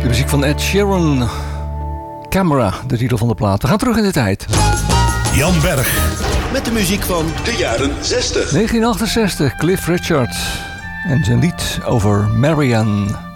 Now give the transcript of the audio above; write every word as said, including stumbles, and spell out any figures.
De muziek van Ed Sheeran. Camera, de titel van de plaat. We gaan terug in de tijd. Jan Berg. Met de muziek van de jaren zestig. negentien achtenzestig, Cliff Richard. En zijn lied over Marianne.